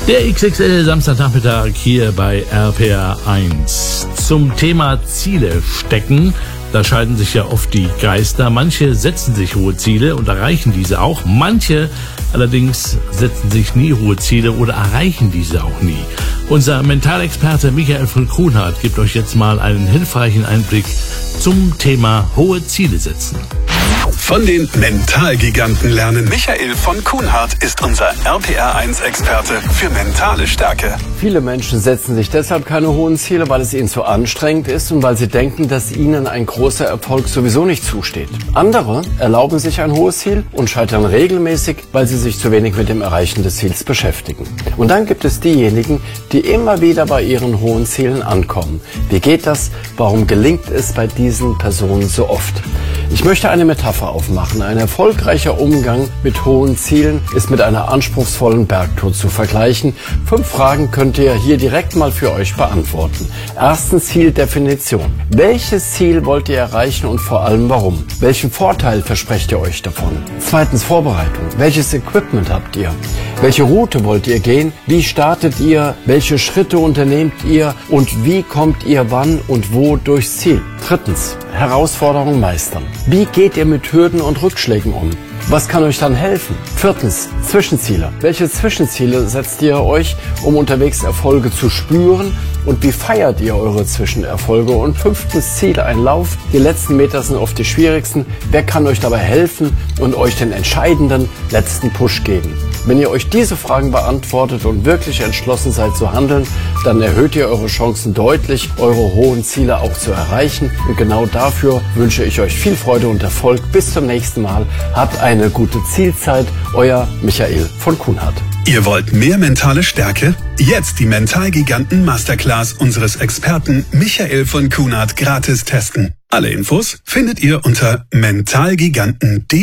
Der XXL Samstagnachmittag hier bei RPR 1. Zum Thema Ziele stecken. Da scheiden sich ja oft die Geister. Manche setzen sich hohe Ziele und erreichen diese auch. Manche allerdings setzen sich nie hohe Ziele oder erreichen diese auch nie. Unser Mentalexperte Michael von Kuhnhardt gibt euch jetzt mal einen hilfreichen Einblick zum Thema hohe Ziele setzen. Von den Mentalgiganten lernen. Michael von Kuhnhardt ist unser RPR1-Experte für mentale Stärke. Viele Menschen setzen sich deshalb keine hohen Ziele, weil es ihnen zu anstrengend ist und weil sie denken, dass ihnen ein großer Erfolg sowieso nicht zusteht. Andere erlauben sich ein hohes Ziel und scheitern regelmäßig, weil sie sich zu wenig mit dem Erreichen des Ziels beschäftigen. Und dann gibt es diejenigen, die immer wieder bei ihren hohen Zielen ankommen. Wie geht das? Warum gelingt es bei diesen Personen so oft? Ich möchte eine Metapher aufmachen. Ein erfolgreicher Umgang mit hohen Zielen ist mit einer anspruchsvollen Bergtour zu vergleichen. 5 Fragen könnt ihr hier direkt mal für euch beantworten. Erstens Zieldefinition. Welches Ziel wollt ihr erreichen und vor allem warum? Welchen Vorteil versprecht ihr euch davon? Zweitens Vorbereitung. Welches Equipment habt ihr? Welche Route wollt ihr gehen? Wie startet ihr? Welche Schritte unternehmt ihr? Und wie kommt ihr wann und wo durchs Ziel? Drittens Herausforderung meistern. Wie geht ihr mit Hürden und Rückschlägen um? Was kann euch dann helfen? Viertens, Zwischenziele. Welche Zwischenziele setzt ihr euch, um unterwegs Erfolge zu spüren? Und wie feiert ihr eure Zwischenerfolge? Und 5. Ziel, ein Lauf. Die letzten Meter sind oft die schwierigsten. Wer kann euch dabei helfen und euch den entscheidenden letzten Push geben? Wenn ihr euch diese Fragen beantwortet und wirklich entschlossen seid zu handeln, dann erhöht ihr eure Chancen deutlich, eure hohen Ziele auch zu erreichen. Und genau dafür wünsche ich euch viel Freude und Erfolg. Bis zum nächsten Mal. Habt eine gute Zielzeit. Euer Michael von Kuhnhardt. Ihr wollt mehr mentale Stärke? Jetzt die Mentalgiganten Masterclass unseres Experten Michael von Kuhnhardt gratis testen. Alle Infos findet ihr unter mentalgiganten.de.